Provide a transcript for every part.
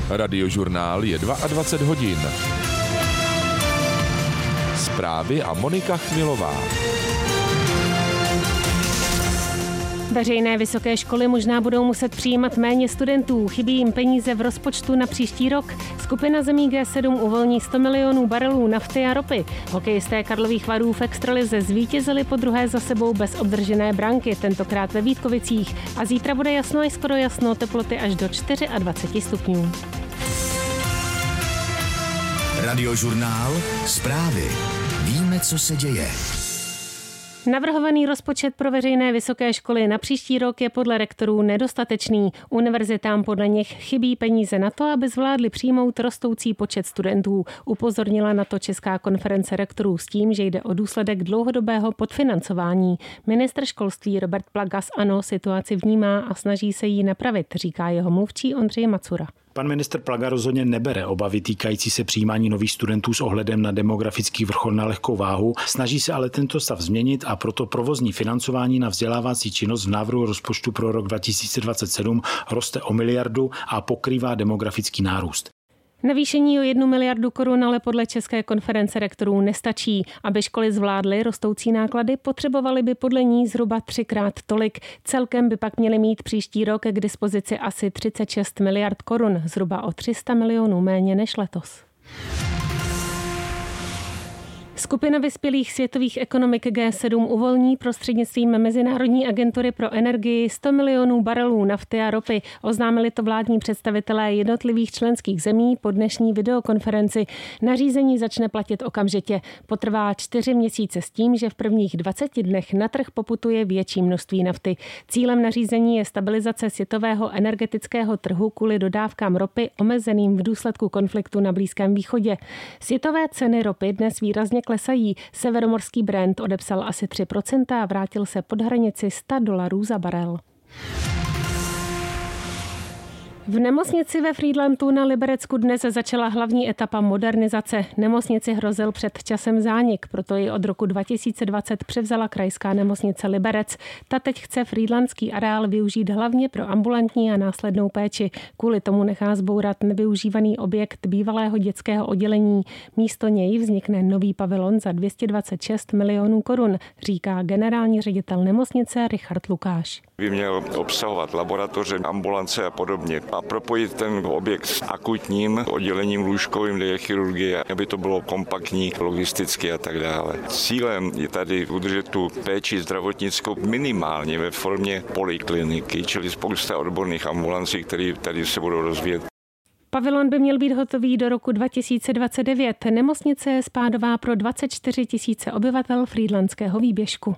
Radiožurnál je 22 hodin. Zprávy a Monika Chmilová. Veřejné vysoké školy možná budou muset přijímat méně studentů. Chybí jim peníze v rozpočtu na příští rok. Skupina zemí G7 uvolní 100 milionů barelů nafty a ropy. Hokejisté Karlových Varů v extralize zvítězili podruhé za sebou bez obdržené branky, tentokrát ve Vítkovicích. A zítra bude jasno až skoro jasno, teploty až do 24 stupňů. Radiožurnál, zprávy. Víme, co se děje. Navrhovaný rozpočet pro veřejné vysoké školy na příští rok je podle rektorů nedostatečný. Univerzitám podle nich chybí peníze na to, aby zvládli přijmout rostoucí počet studentů. Upozornila na to Česká konference rektorů s tím, že jde o důsledek dlouhodobého podfinancování. Ministr školství Robert Plaga z ANO situaci vnímá a snaží se jí napravit, říká jeho mluvčí Ondřej Macura. Pan ministr Plaga rozhodně nebere obavy týkající se přijímání nových studentů s ohledem na demografický vrchol na lehkou váhu. Snaží se ale tento stav změnit a proto provozní financování na vzdělávací činnost v návrhu rozpočtu pro rok 2027 roste o 1 miliardu a pokrývá demografický nárůst. Navýšení o 1 miliardu korun ale podle České konference rektorů nestačí. Aby školy zvládly rostoucí náklady, potřebovaly by podle ní zhruba 3x tolik. Celkem by pak měly mít příští rok k dispozici asi 36 miliard korun, zhruba o 300 milionů méně než letos. Skupina vyspělých světových ekonomik G7 uvolní prostřednictvím Mezinárodní agentury pro energii 100 milionů barelů nafty a ropy. Oznámili to vládní představitelé jednotlivých členských zemí po dnešní videokonferenci. Nařízení začne platit okamžitě. Potrvá 4 měsíce s tím, že v prvních 20 dnech na trh poputuje větší množství nafty. Cílem nařízení je stabilizace světového energetického trhu kvůli dodávkám ropy omezeným v důsledku konfliktu na Blízkém východě. Světové ceny ropy dnes výrazně klesají. Severomorský Brent odepsal asi 3% a vrátil se pod hranici $100 za barel. V nemocnici ve Frýdlantu na Liberecku dnes začala hlavní etapa modernizace. Nemocnici hrozil před časem zánik, proto ji od roku 2020 převzala krajská nemocnice Liberec. Ta teď chce frýdlantský areál využít hlavně pro ambulantní a následnou péči. Kvůli tomu nechá zbourat nevyužívaný objekt bývalého dětského oddělení. Místo něj vznikne nový pavilon za 226 milionů korun, říká generální ředitel nemocnice Richard Lukáš. By měl obsahovat laboratoře, ambulance a podobně a propojit ten objekt s akutním oddělením lůžkovým, kde je chirurgie, aby to bylo kompaktní, logisticky a tak dále. Cílem je tady udržet tu péči zdravotnickou minimálně ve formě polikliniky, čili spousta odborných ambulancí, které tady se budou rozvíjet. Pavilon by měl být hotový do roku 2029. Nemocnice je spádová pro 24 000 obyvatel frýdlantského výběžku.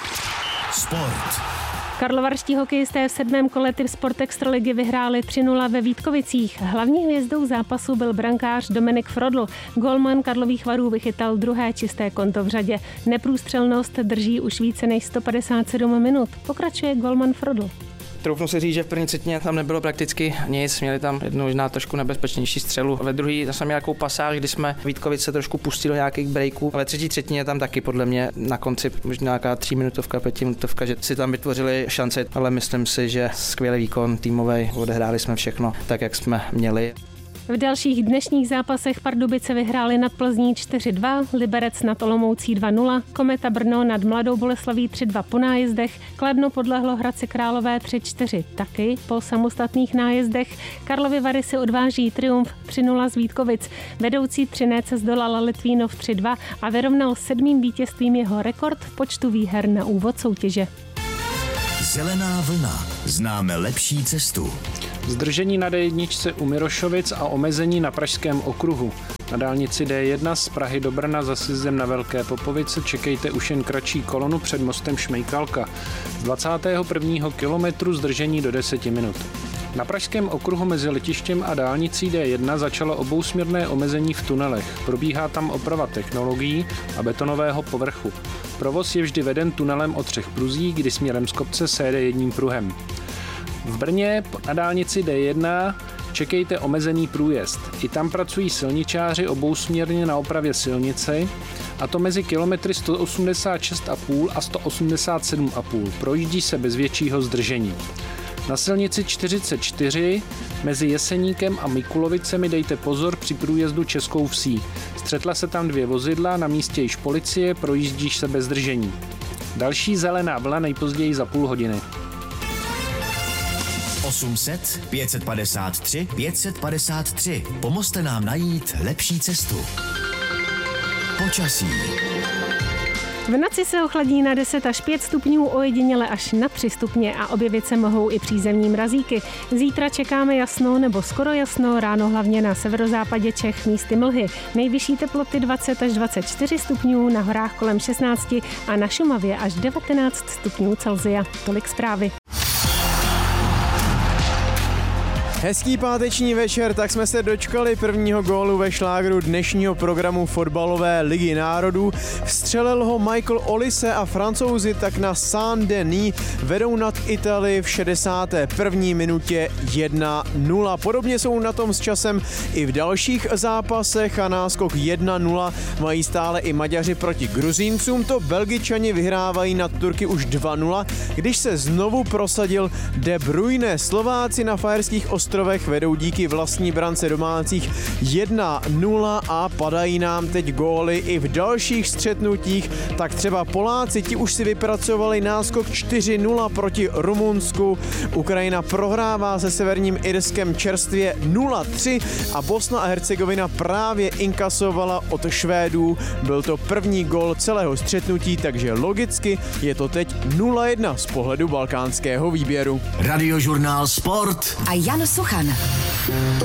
Sport. Karlovarští hokejisté v 7. kole Typ Sport Extraligy vyhráli 3-0 ve Vítkovicích. Hlavní hvězdou zápasu byl brankář Dominik Frodl. Golman Karlových Varů vychytal druhé čisté konto v řadě. Neprůstřelnost drží už více než 157 minut. Pokračuje golman Frodl. Troufnu si říct, že v první třetině tam nebylo prakticky nic, měli tam jednu možná trošku nebezpečnější střelu. Ve druhé jsem měl nějakou pasáž, kdy jsme Vítkovice trošku pustili do nějakých breaků, ale ve třetí třetině tam taky podle mě na konci možná nějaká 3minutovka, 5minutovka, že si tam vytvořili šance, ale myslím si, že skvělý výkon týmový, odehráli jsme všechno tak, jak jsme měli. V dalších dnešních zápasech Pardubice vyhráli nad Plzní 4-2, Liberec nad Olomoucí 2-0, Kometa Brno nad Mladou Boleslaví 3-2 po nájezdech, Kladno podlehlo Hradci Králové 3-4 taky po samostatných nájezdech, Karlovy Vary si odváží triumf 3-0 z Vítkovic, vedoucí Třinec zdolala Litvínov 3-2 a vyrovnal 7. vítězstvím jeho rekord v počtu výher na úvod soutěže. Zelená vlna. Známe lepší cestu. Zdržení na D1 u Mirošovic a omezení na Pražském okruhu. Na dálnici D1 z Prahy do Brna za sjezdem na Velké Popovice čekejte už jen kratší kolonu před mostem Šmejkalka. Z 21. kilometru zdržení do 10 minut. Na Pražském okruhu mezi letištěm a dálnicí D1 začalo obousměrné omezení v tunelech. Probíhá tam oprava technologií a betonového povrchu. Provoz je vždy veden tunelem o 3 pruzích, kdy směrem z kopce se jede jedním pruhem. V Brně na dálnici D1 čekejte omezený průjezd. I tam pracují silničáři obousměrně na opravě silnice, a to mezi kilometry 186,5 a 187,5. Projíždí se bez většího zdržení. Na silnici 44 mezi Jeseníkem a Mikulovicemi dejte pozor při průjezdu Českou Vsí. Střetla se tam 2 vozidla, na místě již policie, projíždíš se bez zdržení. Další zelená vlna nejpozději za půl hodiny. 800 553 553. Pomozte nám najít lepší cestu. Počasí. V noci se ochladí na 10 až 5 stupňů, ojediněle až na 3 stupně a objevit se mohou i přízemní mrazíky. Zítra čekáme jasno nebo skoro jasno, ráno hlavně na severozápadě Čech místy mlhy. Nejvyšší teploty 20 až 24 stupňů, na horách kolem 16 a na Šumavě až 19 stupňů Celsia. Tolik zprávy. Hezký páteční večer, tak jsme se dočkali prvního gólu ve šlágru dnešního programu fotbalové ligy národů. Vstřelil ho Michael Olise a Francouzi tak na Saint-Denis vedou nad Itálii v 61. minutě 1-0. Podobně jsou na tom s časem i v dalších zápasech a náskok 1-0 mají stále i Maďaři proti Gruzíncům. To Belgičani vyhrávají nad Turky už 2-0, když se znovu prosadil De Bruyne. Slováci na Fajerských ostrovech vedou díky vlastní brance domácích 1-0 a padají nám teď góly i v dalších střetnutích. Tak třeba Poláci, ti už si vypracovali náskok 4-0 proti Rumunsku. Ukrajina prohrává se Severním Irskem čerstvě 0-3 a Bosna a Hercegovina právě inkasovala od Švédů. Byl to první gól celého střetnutí, takže logicky je to teď 0-1 z pohledu balkánského výběru. Radiožurnál Sport a Jan Suchan.